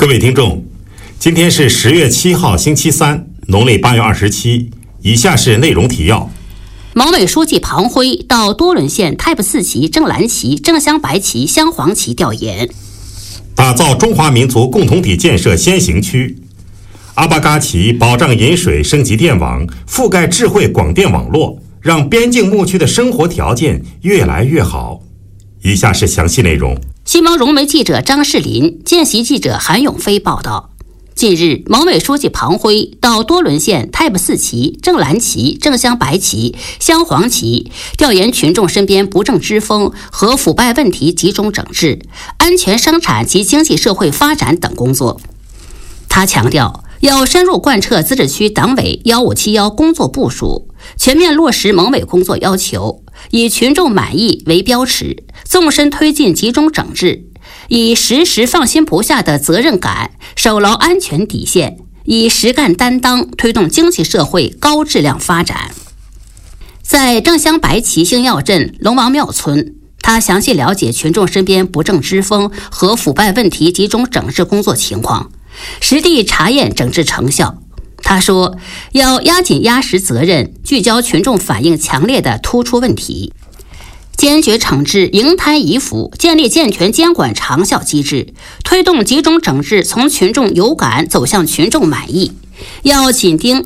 各位听众，今天是10月7号星期三，农历8月27。以下是内容提要。 某委书记庞辉到多伦县Type 4旗、正蓝旗、正镶白旗、镶黄旗调研。 打造中华民族共同体建设先行区。阿巴嘎旗保障饮水、升级电网，覆盖智慧广电网络，让边境牧区的生活条件越来越好。以下是详细内容。 新闻融媒记者张世林、见习记者韩永飞报道。近日，某委书记庞辉到多伦县Type 4旗、正蓝旗、正镶白旗、镶黄旗调研群众身边不正之风和腐败问题集中整治、安全生产及经济社会发展等工作。他强调，要深入贯彻自治区党委1571工作部署，全面落实某委工作要求，以群众满意为标尺，纵深推进集中整治，以时时放心不下的责任感守牢安全底线，以实干担当推动经济社会高质量发展。在正镶白旗星耀镇龙王庙村，他详细了解群众身边不正之风和腐败问题集中整治工作情况，实地查验整治成效。他说，要压紧压实责任，聚焦群众反映强烈的突出问题，坚决惩治蝇贪疑腐，建立健全监管长效机制，推动集中整治从群众有感走向群众满意。要紧盯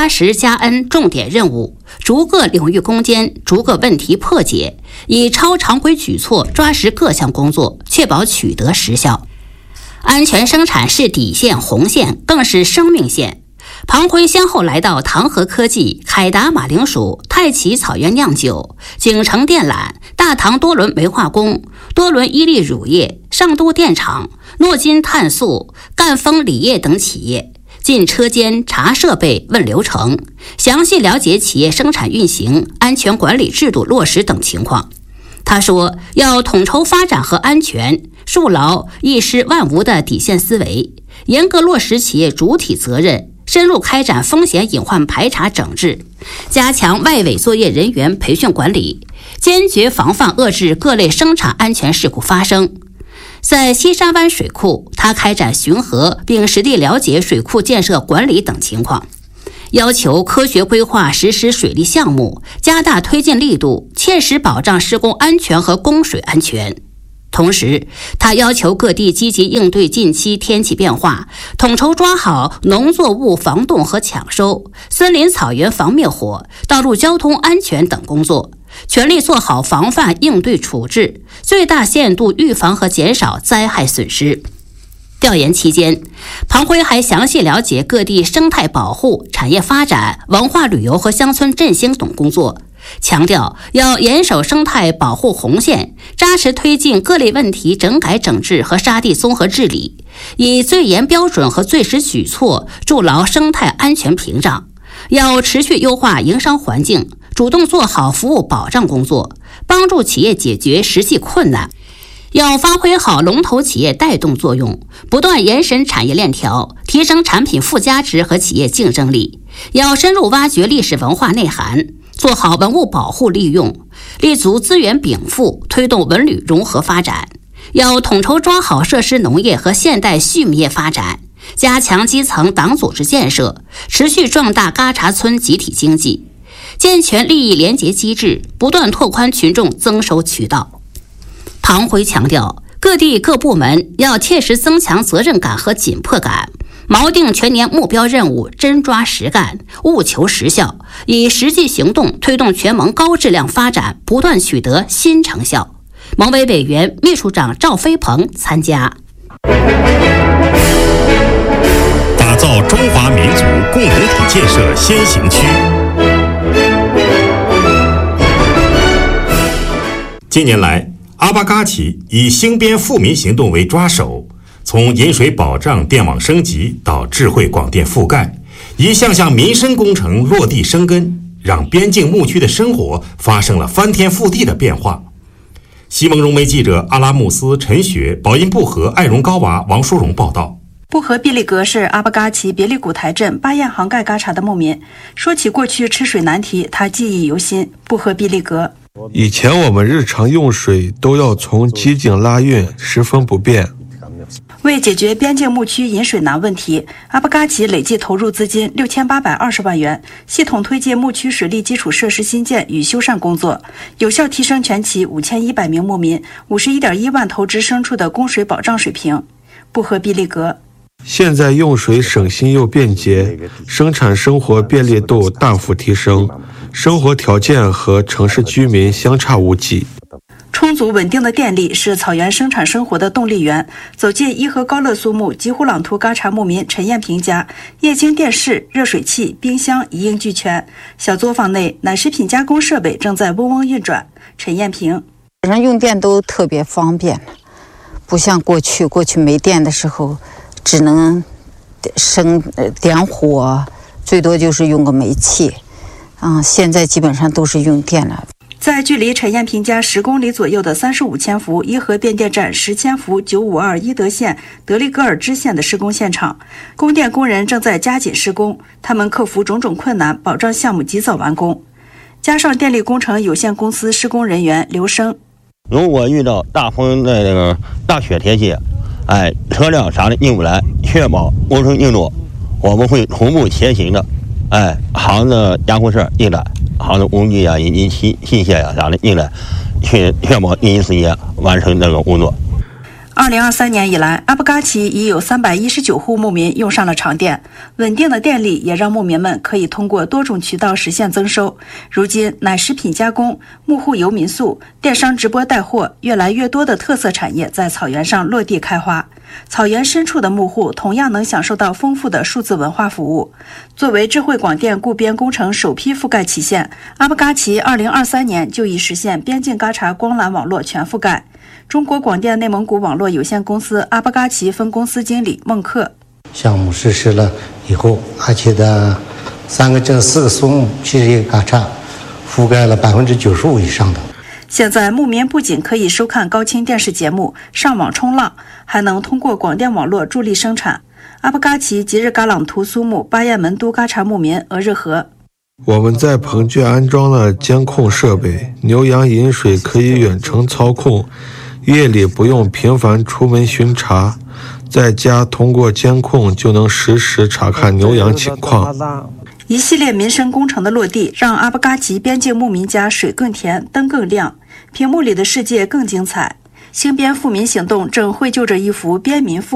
4+10+N 重点任务，逐个领域攻坚，逐个问题破解，以超常规举措抓实各项工作，确保取得实效。安全生产是底线红线，更是生命线。庞辉先后来到唐河科技、凯达马铃薯、太奇草原酿酒、景城电缆、大唐多伦煤化工、多伦伊利乳业、上都电厂、诺金碳素、赣锋锂业等企业，进车间查设备、问流程，详细了解企业生产运行、安全管理制度落实等情况。他说，要统筹发展和安全，树牢一失万无的底线思维，严格落实企业主体责任，深入开展风险隐患排查整治，加强外委作业人员培训管理，坚决防范遏制各类生产安全事故发生。在西沙湾水库，他开展巡河，并实地了解水库建设管理等情况，要求科学规划实施水利项目，加大推进力度，切实保障施工安全和供水安全。同时，他要求各地积极应对近期天气变化，统筹抓好农作物防冻和抢收、森林草原防灭火、道路交通安全等工作，全力做好防范应对处置，最大限度预防和减少灾害损失。调研期间，庞辉还详细了解各地生态保护、产业发展、文化旅游和乡村振兴等工作，强调要严守生态保护红线，扎实推进各类问题整改整治和沙地综合治理，以最严标准和最实举措筑牢生态安全屏障。要持续优化营商环境，主动做好服务保障工作，帮助企业解决实际困难。要发挥好龙头企业带动作用，不断延伸产业链条，提升产品附加值和企业竞争力。要深入挖掘历史文化内涵，做好文物保护利用，立足资源禀赋，推动文旅融合发展。要统筹抓好设施农业和现代畜牧业发展，加强基层党组织建设，持续壮大嘎查村集体经济，健全利益联结机制，不断拓宽群众增收渠道。庞辉强调，各地各部门要切实增强责任感和紧迫感，锚定全年目标任务，真抓实干，务求实效，以实际行动推动全盟高质量发展不断取得新成效。盟委委员、秘书长赵飞鹏参加。 打造中华民族共同体建设先行区。近年来，阿巴嘎旗以兴边富民行动为抓手，从饮水保障、电网升级到智慧广电覆盖，一项项民生工程落地生根，让边境牧区的生活发生了翻天覆地的变化。西蒙融媒记者阿拉穆斯、陈雪、宝音布和、艾荣高娃、王淑荣报道。 布和毕利格是阿巴嘎旗别利古台镇巴彦杭盖嘎查的牧民。说起过去吃水难题，他记忆犹新。布和毕利格， 以前我们日常用水都要从机井拉运，十分不便。 为解决边境牧区引水难问题，阿巴嘎奇累计投入资金6820万元，系统推进牧区水利基础设施新建与修缮工作，有效提升全旗5100名牧民51.1万头只牲畜的供水保障水平。布荷毕利格。 现在用水省心又便捷，生产生活便利度大幅提升，生活条件和城市居民相差无几。 充足稳定的电力是草原生产生活的动力源。走进伊河高勒苏木吉呼朗图嘎查牧民陈艳平家，液晶电视、热水器、冰箱一应俱全，小作坊内奶食品加工设备正在嗡嗡运转。陈艳平， 用电都特别方便，不像过去没电的时候只能点火，最多就是用个煤气，现在基本上都是用电了。 在距离陈艳平家10公里左右的35千伏伊河变电站10千伏952伊德县德利戈尔支线的施工现场，供电工人正在加紧施工，他们克服种种困难，保障项目及早完工。加上电力工程有限公司施工人员刘生， 如果遇到大风的那个大雪天气，车辆啥的进不来，确保工程进度，我们会同步前行的，行的监控室进来，行的工具以及器械啥的进来，去确保第一时间完成这个工作。 2023年以来，阿布嘎奇已有319户牧民用上了长电，稳定的电力也让牧民们可以通过多种渠道实现增收。如今，奶食品加工、牧户游民宿、电商直播带货，越来越多的特色产业在草原上落地开花。草原深处的牧户同样能享受到丰富的数字文化服务。作为智慧广电固边工程首批覆盖旗县，阿布嘎奇2023年就已实现边境嘎查光缆网络全覆盖。中国广电内蒙古网络有限公司阿巴嘎奇分公司经理孟克， 项目实施了以后，阿奇的3个镇4个苏木71个嘎查覆盖了95%以上的。 现在牧民不仅可以收看高清电视节目、上网冲浪，还能通过广电网络助力生产。阿巴嘎奇吉日嘎朗图苏木巴彦门都嘎查牧民俄日和， 我们在棚圈安装了监控设备，牛羊饮水可以远程操控，夜里不用频繁出门巡查，在家通过监控就能实时查看牛羊情况。 一系列民生工程的落地，让阿巴嘎奇边境牧民家水更甜，灯更亮，屏幕里的世界更精彩。新边富民行动正绘就着一幅边民富